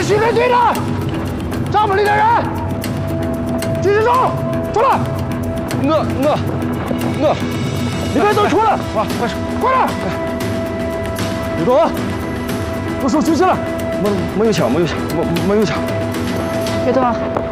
训练队的帐篷里的人，举起手，出来！ 我， 里面都出来！ 快手， 快点！刘东，把手举起来！ 没有枪，没有枪。 别动啊！